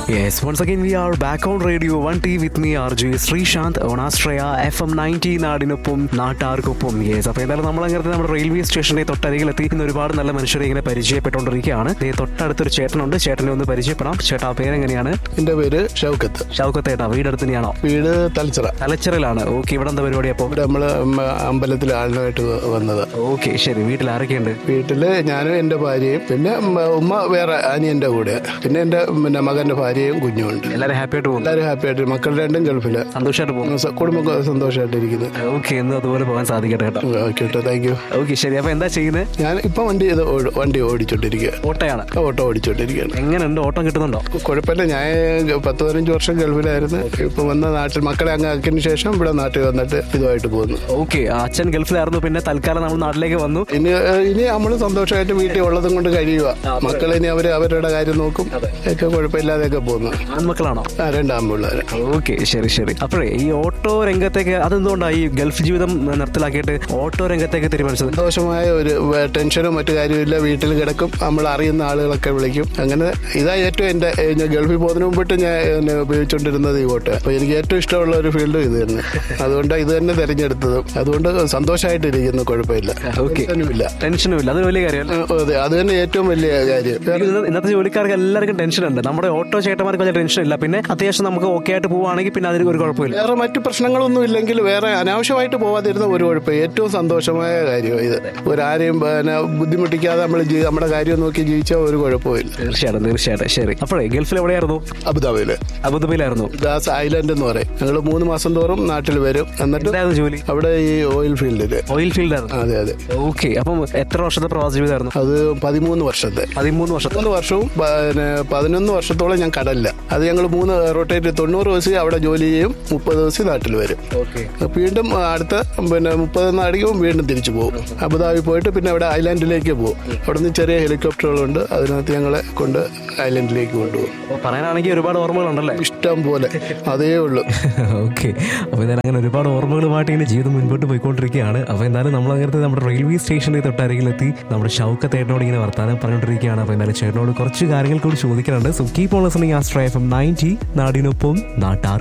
Yes, once again we are back on Radio 1T with me RJ Srishant on Astraya FM 90 നാടിനൊപ്പം നാട്ടാർക്കൊപ്പം. Yes, അപ്പോൾ എന്തായാലും നമ്മളങ്ങനെ നമ്മുടെ റെയിൽവേ സ്റ്റേഷന്റെ തൊട്ടരികിലെത്തി ഇന്ന് ഒരുപാട് നല്ല മനുഷ്യരെ ഇങ്ങനെ പരിചയപ്പെട്ടുകൊണ്ടിരിക്കുകയാണ്. തൊട്ടടുത്തൊരു ചേട്ടനുണ്ട്, ചേട്ടനെ ഒന്ന് പരിചയപ്പെടാം. ചേട്ടാ, പേരെങ്ങനെയാണ്? എന്റെ പേര് ഷൗക്കത്ത്. ഷൗക്കത്ത് ഏട്ടാ, വീട് അടുത്ത് തന്നെയാണോ? വീട് തലച്ചിറ. തലച്ചിറയിലാണ്. ഓക്കെ, ഇവിടെ എന്താ പരിപാടി? അപ്പോൾ ഇവിടെ നമ്മള് അമ്പലത്തിൽ ആളിനായിട്ട് വന്നത്. ഓക്കെ, ശരി. വീട്ടിൽ ആരൊക്കെയുണ്ട്? വീട്ടില് ഞാനും എന്റെ ഭാര്യയും പിന്നെ ഉമ്മ വേറെ അനിയന്റെ കൂടെ, പിന്നെ എന്റെ മകന്റെ ഭാര്യയും കുഞ്ഞും ഉണ്ട്. എല്ലാവരും ഹാപ്പി ആയിട്ട് പോകുന്നു? എല്ലാവരും ഹാപ്പി ആയിട്ട്, മക്കൾ രണ്ടും ഗൾഫില് സന്തോഷമായിട്ട് പോകുന്നു. കുടുംബം സന്തോഷമായിട്ടിരിക്കുന്നു. ഓക്കെ, എന്ന് അതുപോലെ പോകാൻ സാധിക്കട്ടെ കേട്ടോ. Okay, thank you. ഓക്കെ, ശരി. അപ്പൊ എന്താ ചെയ്യുന്നത്? ഞാൻ ഇപ്പൊ വണ്ടി ഓടിച്ചോണ്ടിരിക്കുക. ഓട്ടയാണ്? ഓട്ടോ ഓടിച്ചോണ്ടിരിക്കുകയാണ്. എങ്ങനെയുണ്ട്? ഓട്ടം കിട്ടുന്നുണ്ടോ? കുഴപ്പമില്ല. ഞാൻ 10-15 വർഷം ഗൾഫിലായിരുന്നു. ഇപ്പൊ വന്ന നാട്ടിൽ മക്കളെ അങ്ങ് ആക്കിയതിനു ശേഷം ഇവിടെ നാട്ടിൽ വന്നിട്ട് ഇതുമായിട്ട് പോകുന്നു. ഓക്കെ, അച്ഛൻ ഗൾഫിലായിരുന്നു, പിന്നെ തൽക്കാലം നമ്മൾ നാട്ടിലേക്ക് വന്നു. ഇനി നമ്മൾ സന്തോഷമായിട്ട് വീട്ടിൽ ഉള്ളതും കൊണ്ട് കഴിയുക. മക്കൾ ഇനി അവരുടെ കാര്യം നോക്കും. ഒക്കെ കുഴപ്പമില്ലാതെയൊക്കെ പോകുന്നു. ആൺമക്കളാണോ? 2 ആൺപിള്ളേര്. ഓക്കെ, ശരി ശരി. അപ്പോഴേ ഈ ഓട്ടോ രംഗത്തേക്ക് അതെന്തുകൊണ്ടാണ് ഈ ഗൾഫ് ജീവിതം നിർത്തലാക്കിയിട്ട് ഓട്ടോ രംഗത്തേക്ക് തീരുമാനിച്ചത്? സന്തോഷമായ ഒരു ടെൻഷനും മറ്റു കാര്യമില്ല. വീട്ടിൽ കിടക്കും, നമ്മൾ അറിയുന്ന ആളുകളൊക്കെ വിളിക്കും. അങ്ങനെ ഇതാ ഏറ്റവും എന്റെ ഗൾഫിൽ പോകുന്നതിന് മുമ്പിട്ട് ഞാൻ ഉപയോഗിച്ചുകൊണ്ടിരുന്നത് ഈ ഓട്ടോ. അപ്പൊ എനിക്ക് ഏറ്റവും ഇഷ്ടമുള്ള ഒരു ഫീൽഡും ഇത് തന്നെ. അതുകൊണ്ട് ഇത് തന്നെ തിരഞ്ഞെടുത്തതും. അതുകൊണ്ട് സന്തോഷമായിട്ടിരിക്കുന്നു. കുഴപ്പമില്ല, ടെൻഷനും ഇല്ല. അതൊരു വലിയ കാര്യമല്ല. അതെ, അത് തന്നെ ഏറ്റവും വലിയ കാര്യം. ഇന്നത്തെ ജോലിക്കാർക്ക് എല്ലാവർക്കും ടെൻഷൻ ഉണ്ട്. നമ്മുടെ ഓട്ടോ ചേട്ടന്മാർക്ക് വലിയ ടെൻഷൻ ഇല്ല. പിന്നെ അത്യാവശ്യം നമുക്ക് ഓക്കെ ആയിട്ട് പോവുകയാണെങ്കിൽ പിന്നെ അതിന് ഒരു കുഴപ്പമില്ല. വേറെ മറ്റു പ്രശ്നങ്ങളൊന്നും ഇല്ലെങ്കിൽ വേറെ അനാവശ്യമായിട്ട് പോവാതിരുന്ന ഒരു കുഴപ്പം. ഏറ്റവും സന്തോഷമായ കാര്യം ഇത്. ഒരാരെയും ബുദ്ധിമുട്ടിക്കാതെ നമ്മൾ നമ്മുടെ കാര്യം നോക്കി ജീവിച്ചാൽ ഒരു കുഴപ്പമില്ല. തീർച്ചയായിട്ടും തീർച്ചയായിട്ടും. ശരി, അപ്പോഴേ ഗൾഫിൽ എവിടെയായിരുന്നു? അബുദാബിയിലായിരുന്നു. ദാസ് ഐലൻഡ് എന്ന് പറയും. ഞങ്ങൾ 3 മാസം തോറും നാട്ടിൽ വരും. എന്നിട്ട് ജോലി അവിടെ ഈ ഓയിൽ ഫീൽഡില്. അതെ അതെ. ഓക്കെ, അപ്പം എത്ര വർഷത്തെ പ്രവാസ ജീവിതമായിരുന്നു? അത് 13 വർഷത്തെ. 13 വർഷവും 11 വർഷത്തോളം ഞാൻ കടലില്ല. അത് ഞങ്ങൾ 3 റൊട്ടേറ്റ് 90 ദിവസം അവിടെ ജോലി ചെയ്യും, 30 ദിവസം നാട്ടിൽ വരും. വീണ്ടും അടുത്ത 30 അടിക്കും വീണ്ടും തിരിച്ചു പോകും. അബുദാബി പോയിട്ട് പിന്നെ അവിടെ ഐലാൻഡിലേക്ക് പോകും. അവിടെ നിന്ന് ചെറിയ ഹെലികോപ്റ്ററുകളുണ്ട്, അതിനകത്ത് ഞങ്ങളെ കൊണ്ട് ഐലൻഡിലേക്ക് കൊണ്ടുപോകും. പറയാനാണെങ്കിൽ ഒരുപാട് ഓർമ്മകളുണ്ടല്ലേ? ഇഷ്ടം പോലെ. അതേ ഉള്ളൂ. ഓക്കെ, അപ്പോൾ എന്തായാലും അങ്ങനെ ഒരുപാട് ഓർമ്മകളുമായിട്ട് ഇങ്ങനെ ജീവിതം മുൻപോട്ട് പോയിക്കൊണ്ടിരിക്കുകയാണ്. അപ്പോൾ എന്തായാലും നമ്മൾ അങ്ങനത്തെ നമ്മുടെ റെയിൽവേ സ്റ്റേഷനിൽ തൊട്ടരികിലെത്തി നമ്മുടെ ഷൗക്കത്ത് ചേട്ടനോട് ഇങ്ങനെ വർത്താനം പറഞ്ഞുകൊണ്ടിരിക്കുകയാണ്. അപ്പോൾ എന്തായാലും ചേട്ടനോട് കുറച്ച് കാര്യങ്ങൾ കൂടി ചോദിക്കാനുണ്ട്. So keep on listening ആസ്ട്രയ FM 90 നാടിനൊപ്പം നാട്ടാർ.